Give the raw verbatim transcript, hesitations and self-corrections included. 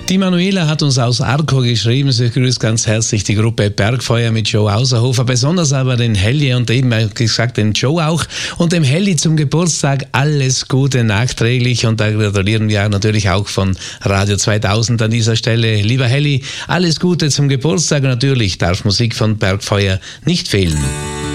Die Manuela hat uns aus Arco geschrieben, sie grüßt ganz herzlich die Gruppe Bergfeuer mit Joe Auserhofer, besonders aber den Helly und eben gesagt den Joe auch und dem Helly zum Geburtstag alles Gute nachträglich und da gratulieren wir natürlich auch von Radio zweitausend an dieser Stelle. Lieber Helly, alles Gute zum Geburtstag und natürlich darf Musik von Bergfeuer nicht fehlen.